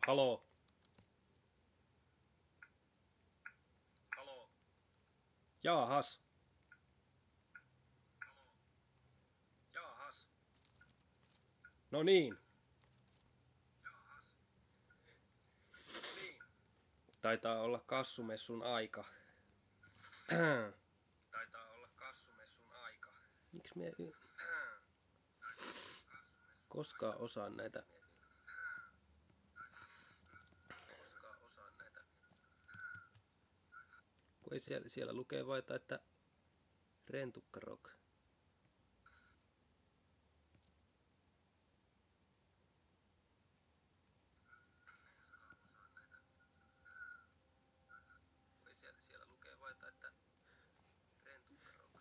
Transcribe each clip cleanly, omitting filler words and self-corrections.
Haloo. Haloo. Jaahas. Jaahas. No niin. Jaahas. Niin. Taitaa olla kassumessun aika. Taitaa olla kassumessun aika. Miksi me koskaan osaan näitä? Koska osaan näitä. Kun ei siellä lukee vain, että Rentukka Rock. Siellä lukee vain, että Rentukka Rock.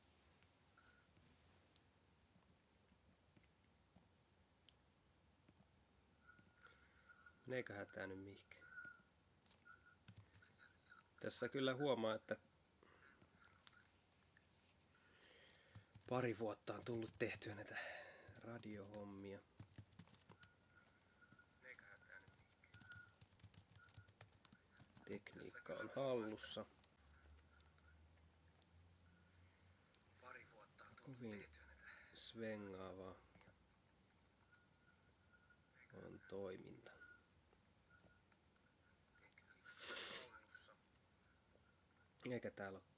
Meneeköhän tää nyt mihinkään? Tässä kyllä huomaa, että pari vuotta on tullut tehtyä näitä radiohommia. Meneeköhän tää nyt mihinkään? Tekniikka on hallussa. Pari vuotta on tullut Kovin tehtyä näitä. svengaavaa on toiminta. Hallussa. Eikä täällä ole